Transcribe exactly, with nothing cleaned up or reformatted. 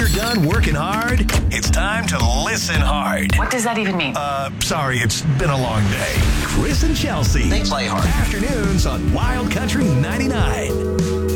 you're done working hard, it's time to listen hard. What does that even mean? Uh, sorry, it's been a long day. Chris and Chelsea. They play hard. Afternoons on Wild Country ninety-nine.